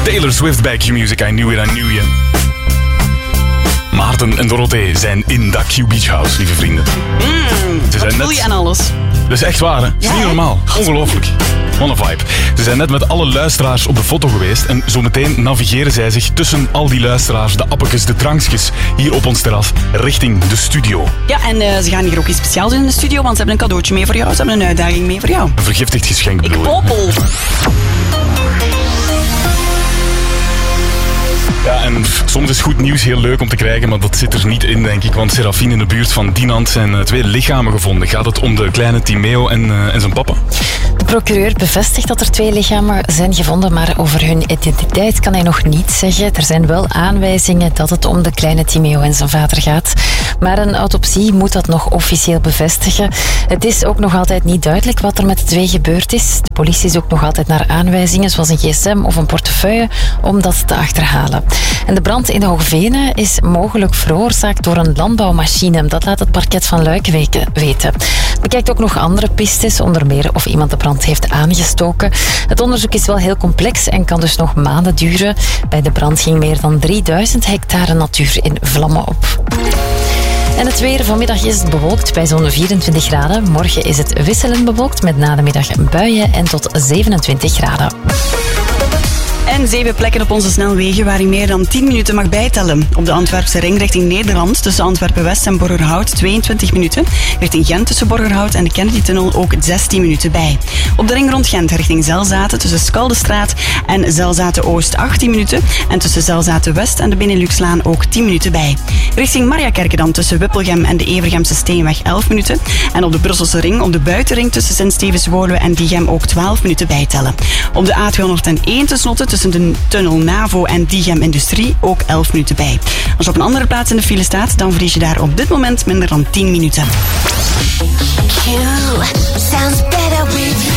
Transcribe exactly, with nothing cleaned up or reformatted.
Taylor Swift bij Q-Music, I Knew It, I Knew You. Maarten en Dorothee zijn in dat Q Beach House, lieve vrienden. Mm, Ze zijn net... net... en alles. Dat is echt waar, hè? Dat is ja, niet normaal. Ongelooflijk. What een vibe. Ze zijn net met alle luisteraars op de foto geweest en zometeen navigeren zij zich tussen al die luisteraars, de appekes, de drankjes, hier op ons terras, richting de studio. Ja, en uh, ze gaan hier ook iets speciaals doen in de studio, want ze hebben een cadeautje mee voor jou. Ze hebben een uitdaging mee voor jou. Een vergiftigd geschenk, bedoel ik. Ik popel. Ja, en soms is goed nieuws heel leuk om te krijgen, maar dat zit er niet in, denk ik. Want Serafine, in de buurt van Dinant zijn uh, twee lichamen gevonden. Gaat het om de kleine Timeo en, uh, en zijn papa? De procureur bevestigt dat er twee lichamen zijn gevonden, maar over hun identiteit kan hij nog niet zeggen. Er zijn wel aanwijzingen dat het om de kleine Timeo en zijn vader gaat. Maar een autopsie moet dat nog officieel bevestigen. Het is ook nog altijd niet duidelijk wat er met de twee gebeurd is. De politie zoekt nog altijd naar aanwijzingen, zoals een gsm of een portefeuille, om dat te achterhalen. En de brand in de Hoogvenen is mogelijk veroorzaakt door een landbouwmachine. Dat laat het parket van Luik weten. Bekijkt ook nog andere pistes, onder meer of iemand de brand heeft aangestoken. Het onderzoek is wel heel complex en kan dus nog maanden duren. Bij de brand ging meer dan drieduizend hectare natuur in vlammen op. En het weer. Vanmiddag is het bewolkt bij zo'n vierentwintig graden. Morgen is het wisselend bewolkt met na de middag buien en tot zevenentwintig graden. En zeven plekken op onze snelwegen waar je meer dan tien minuten mag bijtellen. Op de Antwerpse ring richting Nederland tussen Antwerpen-West en Borgerhout tweeëntwintig minuten. Richting Gent tussen Borgerhout en de Kennedy-tunnel ook zestien minuten bij. Op de ring rond Gent richting Zelzaten tussen Skaldestraat en Zelzaten-Oost achttien minuten. En tussen Zelzaten-West en de Benelux-laan ook tien minuten bij. Richting Mariakerke dan tussen Wippelgem en de Evergemse Steenweg elf minuten. En op de Brusselse ring, op de buitenring tussen Sint-Stevens-Woluwe en Diegem ook twaalf minuten bijtellen. Op de A tweehonderdéén tenslotte tussen de tunnel Navo en Diegem Industrie ook elf minuten bij. Als je op een andere plaats in de file staat, dan verlies je daar op dit moment minder dan tien minuten. Q sounds better with